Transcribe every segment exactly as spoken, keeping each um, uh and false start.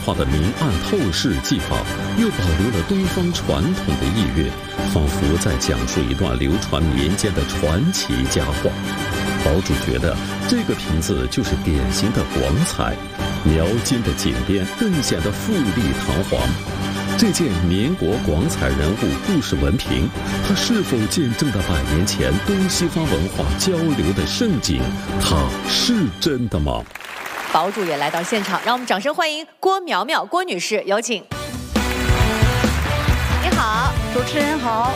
化的明暗透视技法，又保留了东方传统的意乐，仿佛在讲述一段流传民间的传奇佳话。堡主觉得这个瓶子就是典型的广彩，描金的锦边更显得富丽堂皇。这件民国广彩人物故事文凭，它是否见证了百年前东西方文化交流的盛景？它是真的吗？ 堡主也来到现场，让我们掌声欢迎郭苗苗郭女士，有请。你好， 主持人好，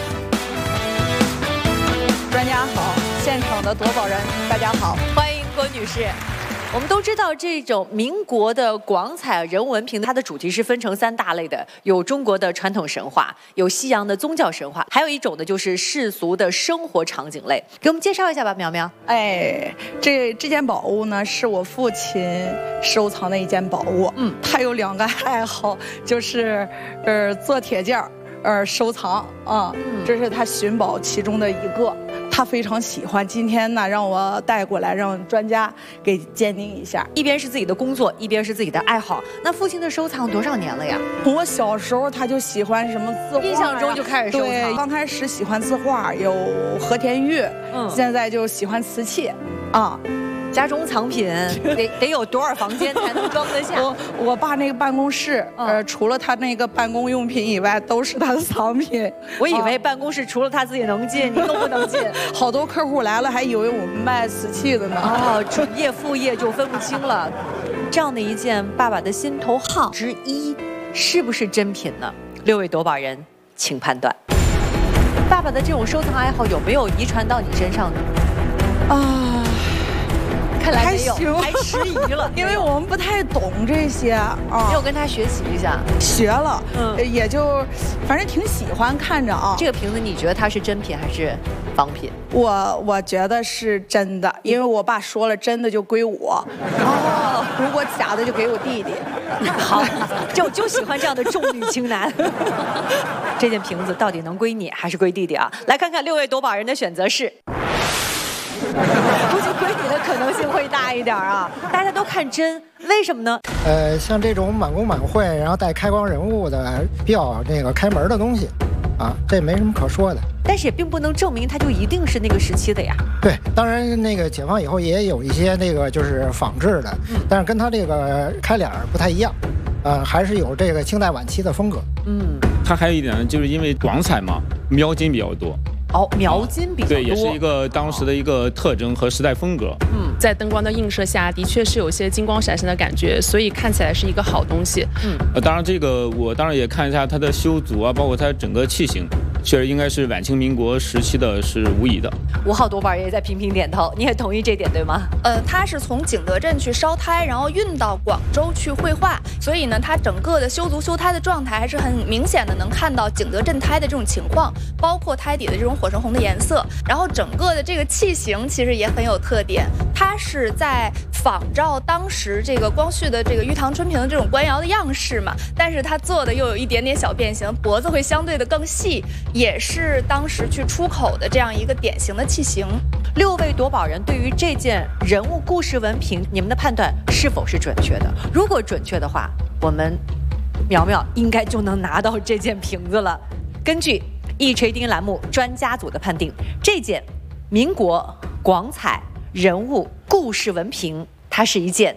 专家好，现场的夺宝人大家好， 欢迎郭女士。我们都知道，这种民国的广彩人物文凭，它的主题是分成三大类的，有中国的传统神话，有西洋的宗教神话，还有一种呢就是世俗的生活场景类。给我们介绍一下吧，苗苗。 哎，这这件宝物呢，是我父亲收藏的一件宝物。嗯，他有两个爱好，就是呃做铁件儿，呃收藏啊、嗯，这是他寻宝其中的一个。他非常喜欢，今天呢让我带过来，让专家给鉴定一下。 一边是自己的工作，一边是自己的爱好。那父亲的收藏多少年了呀？ 从我小时候他就喜欢什么字画、啊， 印象中就开始收藏。 对，刚开始喜欢字画，有和田玉，嗯，现在就喜欢瓷器，啊。 家中藏品得得有多少房间才能装得下？ 我我爸那个办公室，嗯、呃，除了他那个办公用品以外，都是他的藏品。 我以为办公室除了他自己能进，你更不能进。 好多客户来了，还以为我们卖瓷器的呢。 哦，主业副业就分不清了。这样的一件爸爸的心头好之一，是不是真品呢？六位夺宝人，请判断。爸爸的这种收藏爱好有没有遗传到你身上呢？啊。看来没有，还迟疑了， 因为我们不太懂这些啊。 没有跟他学习一下？ 学了，嗯，也就反正挺喜欢看着啊。 这个瓶子你觉得它是真品还是仿品？ 我我觉得是真的，因为我爸说了，真的就归我。哦，如果假的就给我弟弟。 好，就就喜欢这样的重女轻男。这件瓶子到底能归你还是归弟弟啊？来看看六位夺宝人的选择是。估计归你的可能性会大一点啊！大家都看真，为什么呢？ 呃，像这种满工满会，然后带开光人物的，比较那个开门的东西，啊，这没什么可说的。 但是也并不能证明它就一定是那个时期的呀。 对，当然那个解放以后也有一些那个就是仿制的，嗯、但是跟它这个开脸不太一样，呃，还是有这个清代晚期的风格。 嗯，它还有一点呢，就是因为广彩嘛，描金比较多。 哦，描金比较多， 对，也是一个当时的一个特征和时代风格。 嗯，在灯光的映射下，的确是有些金光闪闪的感觉，所以看起来是一个好东西。 嗯，呃，当然这个我当然也看一下它的修组啊，包括它整个器型，确实应该是晚清民国时期的，是无疑的。 五号夺宝也在频频点头，你也同意这点对吗？ 呃，它是从景德镇去烧胎，然后运到广州去绘画，所以呢，它整个的修足修胎的状态还是很明显的，能看到景德镇胎的这种情况，包括胎底的这种火橙红的颜色。然后整个的这个器型其实也很有特点，它是在仿照当时这个光绪的这个玉堂春瓶的这种官窑的样式嘛，但是它做的又有一点点小变形，脖子会相对的更细，也是当时去出口的这样一个典型的器型。 六位夺宝人对于这件人物故事文凭，你们的判断是否是准确的？如果准确的话，我们苗苗应该就能拿到这件瓶子了。根据一锤定音栏目专家组的判定，这件民国广彩人物故事文凭，它是一件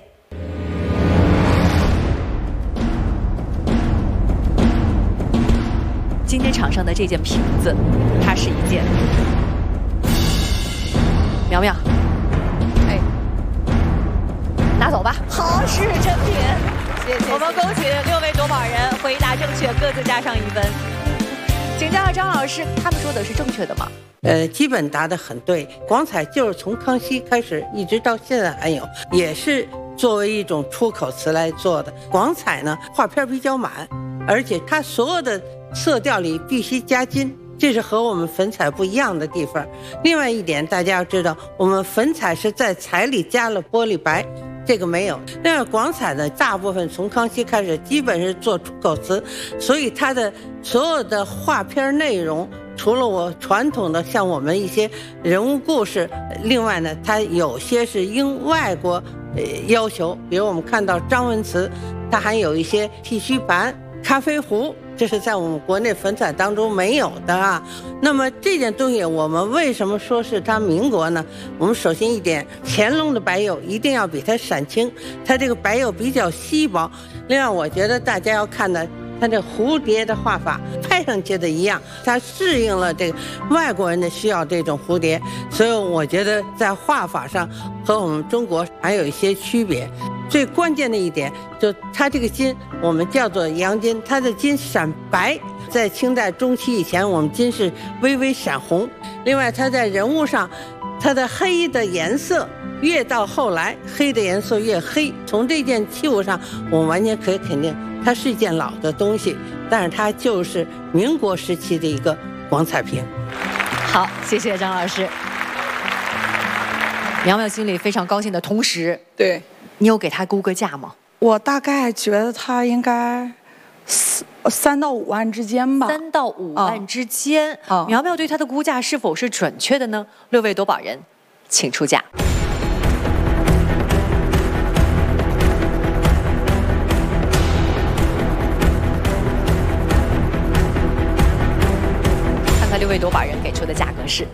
今天场上的这件瓶子，它是一件苗苗，哎，拿走吧。好，是真品。谢谢。我们恭喜六位夺宝人回答正确，各自加上一分。请教张老师，他们说的是正确的吗？ 呃，基本答得很对。广彩就是从康熙开始，一直到现在还有，也是作为一种出口瓷来做的。广彩呢，画片比较满，而且它所有的色调里必须加金，这是和我们粉彩不一样的地方。另外一点，大家要知道，我们粉彩是在彩里加了玻璃白。这个没有。另外广彩呢，大部分从康熙开始基本是做出口瓷，所以它的所有的画片内容，除了我传统的像我们一些人物故事，另外呢，它有些是应外国呃要求，比如我们看到张文慈它还有一些剃须盘、咖啡壶，这是在我们国内粉彩当中没有的啊。那么这件东西我们为什么说是它民国呢？我们首先一点，乾隆的白釉一定要比它闪青，它这个白釉比较稀薄。另外我觉得大家要看的它这蝴蝶的画法拍上去的一样，它适应了这个外国人的需要这种蝴蝶，所以我觉得在画法上和我们中国还有一些区别。最关键的一点就它这个金我们叫做洋金，它的金闪白，在清代中期以前我们金是微微闪红。另外它在人物上它的黑的颜色越到后来黑的颜色越黑，从这件器物上我们完全可以肯定它是一件老的东西，但是它就是民国时期的一个广彩瓶。 好，谢谢张老师。苗苗心里非常高兴的同时， 对， 你有给他估个价吗？ 我大概觉得它应该四三到五万之间吧。 三到五万之间。 哦、 苗苗对他的估价是否是准确的呢？六位夺宝人，请出价。看看六位夺宝人给出的价格是，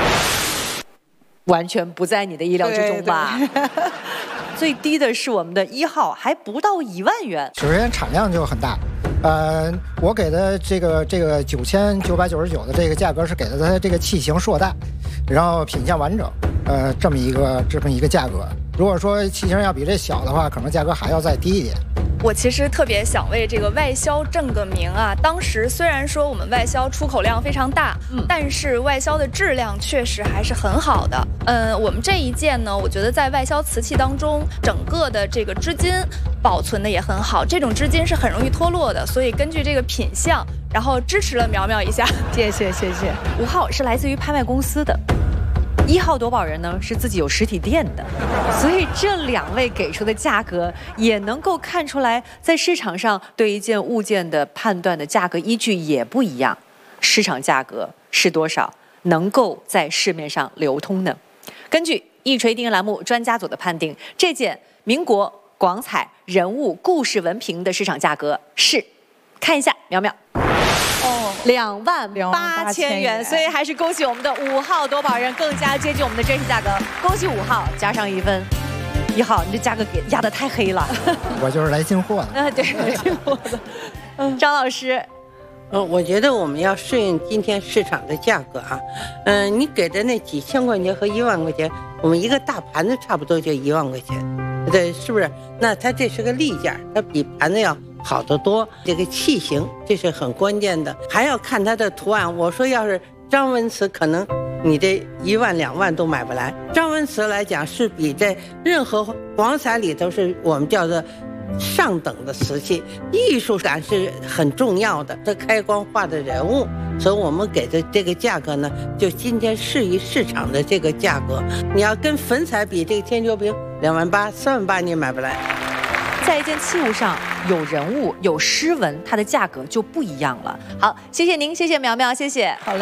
完全不在你的意料之中吧？对对最低的是我们的一号，还不到一万元。 首先产量就很大，呃，我给的这个这个九千九百九十九的这个价格是给的它这个器型硕大，然后品相完整，呃，这么一个这么一个价格。如果说器型要比这小的话，可能价格还要再低一点。 我其实特别想为这个外销正个名啊！当时虽然说我们外销出口量非常大，嗯，但是外销的质量确实还是很好的。嗯，我们这一件呢，我觉得在外销瓷器当中，整个的这个织金保存的也很好。这种织金是很容易脱落的，所以根据这个品相，然后支持了苗苗一下。 谢谢谢谢。五号是来自于拍卖公司的。一号夺宝人呢是自己有实体店的，所以这两位给出的价格也能够看出来，在市场上对一件物件的判断的价格依据也不一样。市场价格是多少，能够在市面上流通呢？根据一锤定音栏目专家组的判定，这件民国广彩人物故事文凭的市场价格是，看一下苗苗。哦，两万八千元，所以还是恭喜我们的五号夺宝人更加接近我们的真实价格。恭喜五号加上一分，一号你这价格给压得太黑了。 我就是来进货的。 啊，对，来进货的。嗯，张老师， 呃，我觉得我们要适应今天市场的价格啊。嗯、呃，你给的那几千块钱和一万块钱，我们一个大盘子差不多就一万块钱，对，是不是？那它这是个立件，它比盘子要好得多。这个器型这是很关键的，还要看它的图案。我说要是张文瓷，可能你这一万两万都买不来。张文瓷来讲是比在任何广彩里头是我们叫做上等的瓷器，艺术感是很重要的。它开光画的人物，所以我们给的这个价格呢，就今天适宜市场的这个价格。你要跟粉彩比，这个天球瓶两万八、三万八你也买不来。 在一件器物上有人物、有诗文，它的价格就不一样了。好，谢谢您，谢谢苗苗，谢谢。 好嘞。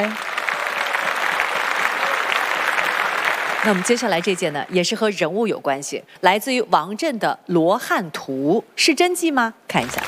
那我们接下来这件呢，也是和人物有关系，来自于王震的《罗汉图》，是真迹吗？看一下。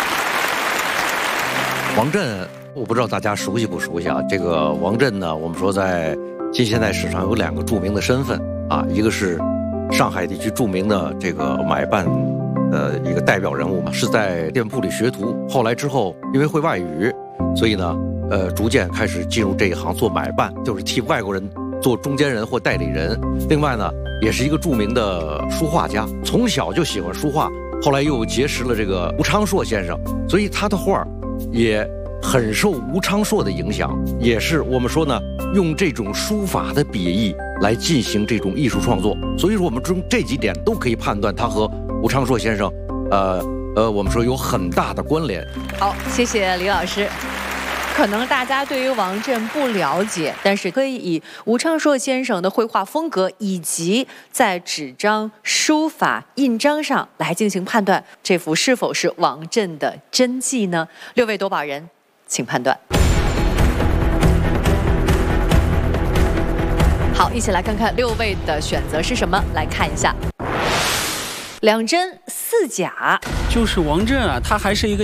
王震，我不知道大家熟悉不熟悉啊？这个王震呢，我们说在近现代史上有两个著名的身份啊，一个是上海地区著名的这个买办的一个代表人物嘛，是在店铺里学徒，后来之后因为会外语，所以呢，呃，逐渐开始进入这一行做买办，就是替外国人做中间人或代理人。另外呢，也是一个著名的书画家，从小就喜欢书画，后来又结识了这个吴昌硕先生，所以他的画也很受吴昌硕的影响，也是我们说呢，用这种书法的笔意来进行这种艺术创作。所以说我们从这几点都可以判断他和吴昌硕先生，呃呃，我们说有很大的关联。 好，谢谢李老师。可能大家对于王震不了解，但是可以以吴昌硕先生的绘画风格以及在纸张、书法、印章上来进行判断，这幅是否是王震的真迹呢？六位夺宝人，请判断。好，一起来看看六位的选择是什么，来看一下。 两真四假， 就是王震啊，他还是一个